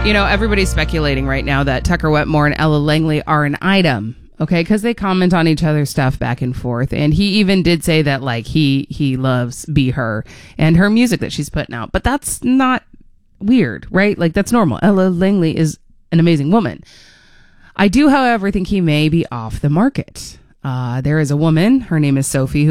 Everybody's speculating right now that Tucker Wetmore and Ella Langley are an item. Okay, because they comment on each other's stuff back and forth. And he even did say that, like, he loves Be Her and her music that she's putting out. But that's not weird, right? Like, that's normal. Ella Langley is an amazing woman. I do, however, think he may be off the market. There is a woman, her name is Sophie,